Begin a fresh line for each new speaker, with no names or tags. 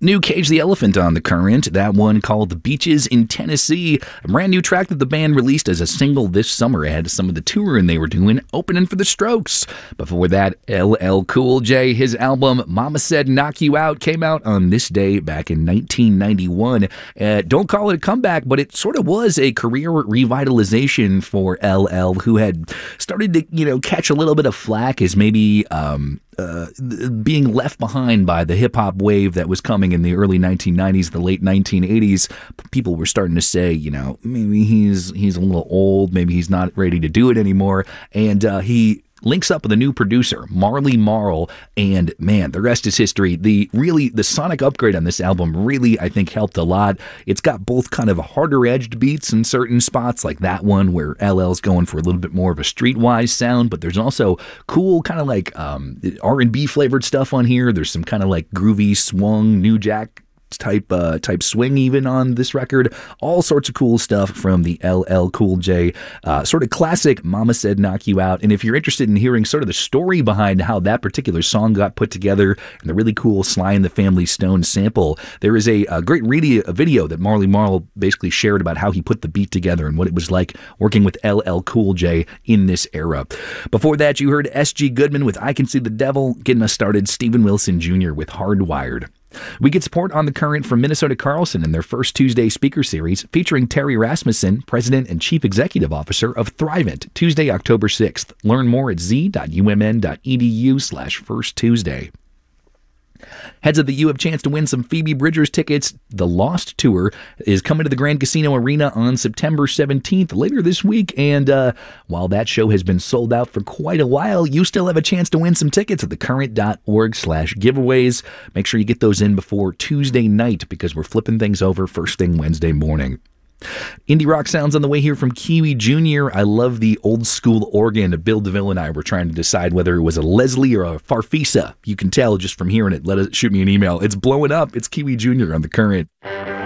New Cage the Elephant on the Current, that one called The Beaches in Tennessee, a brand new track that the band released as a single this summer. It had some of the touring they were doing, opening for the Strokes. Before that, LL Cool J, his album Mama Said Knock You Out came out on this day back in 1991. Don't call it a comeback, but it sort of was a career revitalization for LL, who had started to, catch a little bit of flack as maybe being left behind by the hip-hop wave that was coming in the early 1990s, the late 1980s. People were starting to say, maybe he's a little old, maybe he's not ready to do it anymore, and he links up with a new producer, Marley Marl, and man, the rest is history. The sonic upgrade on this album really, I think, helped a lot. It's got both kind of harder-edged beats in certain spots, like that one where LL's going for a little bit more of a streetwise sound, but there's also cool kind of like R&B flavored stuff on here. There's some kind of like groovy swung, new jack type swing even on this record. All sorts of cool stuff from the LL Cool J sort of classic Mama Said Knock You Out. And if you're interested in hearing sort of the story behind how that particular song got put together and the really cool Sly and the Family Stone sample, there is a great video that Marley Marl basically shared about how he put the beat together and what it was like working with LL Cool J in this era. Before that, you heard S.G. Goodman with I Can See the Devil. Getting us started, Steven Wilson Jr. with Hardwired. We get support on the Current from Minnesota Carlson in their first Tuesday speaker series featuring Terry Rasmussen, President and Chief Executive Officer of Thrivent, Tuesday, October 6th. Learn more at z.umn.edu/firsttuesday. Heads up that you have a chance to win some Phoebe Bridgers tickets. The Lost Tour is coming to the Grand Casino Arena on September 17th, later this week. And while that show has been sold out for quite a while, you still have a chance to win some tickets at thecurrent.org/giveaways. Make sure you get those in before Tuesday night because we're flipping things over first thing Wednesday morning. Indie rock sounds on the way here from Kiwi Jr. I love the old school organ. Bill DeVille and I were trying to decide whether it was a Leslie or a Farfisa. You can tell just from hearing it. Shoot me an email. It's blowing up. It's Kiwi Jr. on the Current.